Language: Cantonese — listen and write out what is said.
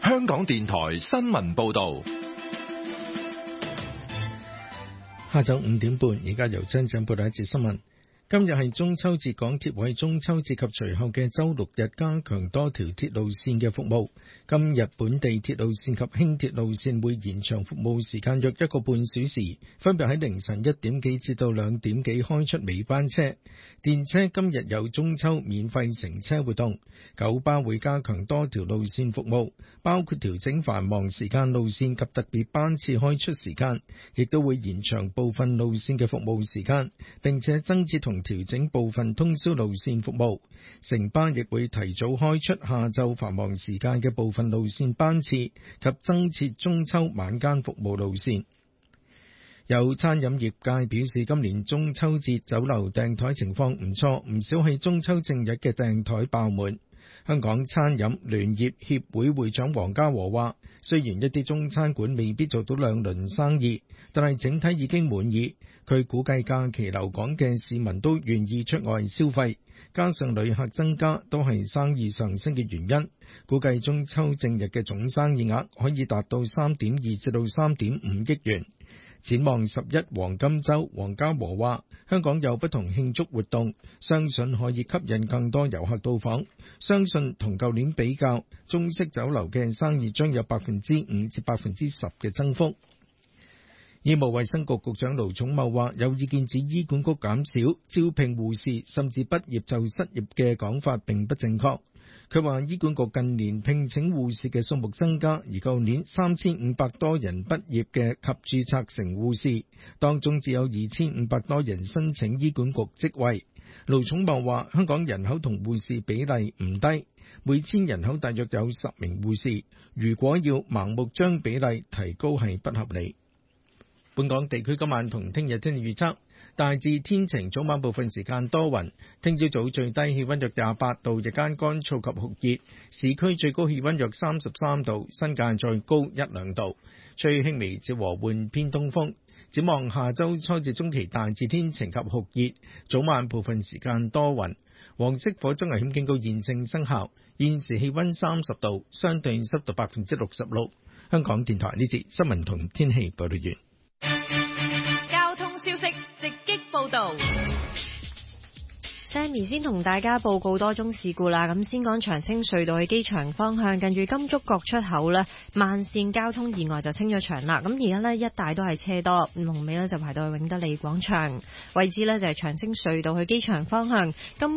香港電台新聞報道。 下晝5點半，而家由張振報道一節新聞。今日係中秋節，港鐵為中秋節及隨後嘅周6日加強多條鐵路線嘅服務。今日本地鐵路線及輕鐵路線會延長服務時間約1個半小時，分別喺凌晨1點幾至到2點幾開出尾班車。電車今日有中秋免費乘車活動，九巴會加強多條路線服務，包括調整繁忙時間路線及特別班次開出時間，亦都會延長部分路線嘅服務時間，並且增設同調整部分通宵路線服務。城巴亦會提早開出下晝繁忙時間嘅部分路線班次及增設中秋晚間服務路線。有餐飲業界表示，今年中秋節酒樓訂台情況唔錯，唔少係中秋正日嘅訂台爆滿。香港餐飲聯業協會會長黃家和話，雖然一啲中餐館未必做到2輪生意，但係整體已經滿意。佢估計假期留港嘅市民都願意出外消費，加上旅客增加都係生意上升嘅原因。估計中秋正日嘅總生意額可以達到3.2至到3.5億元。展望11黃金週，黃家和話，香港有不同慶祝活動，相信可以吸引更多遊客到訪。相信同舊年比較，中式酒樓嘅生意將有5%至10%嘅增幅。醫務衛生局局長盧寵茂話，有意見指醫管局減少招聘護士，甚至畢業就失業嘅講法並不正確。佢話醫管局近年聘請護士嘅數目增加，而舊年3500多人畢業嘅及註冊成護士，當中只有2500多人申請醫管局職位。盧寵茂話，香港人口同護士比例唔低，每1000人口大約有10名護士，如果要盲目將比例提高係不合理。本港地區今晚同聽日天氣預測，大致天晴，早晚部分時間多雲。聽朝早最低氣溫約28度，日間乾燥及酷熱，市區最高氣溫約33度，新界再高1-2度，吹輕微至和緩偏東風。展望下周初至中期大致天晴及酷熱，早晚部分時間多雲。黃色火災危險警告現正生效，現時氣溫30度，相對濕度66%。香港電台呢節新聞同天氣報道完。 交通消息直擊報道。 Sammy 先同大家報告多宗事故啦。咁先講長青隧道去機場方向，近住金竹角出口呢，慢線交通意外就清咗場啦。咁而家呢，一帶都係車多，龍尾呢就排到去永德利廣場位置呢，就係長青隧道去機場方向金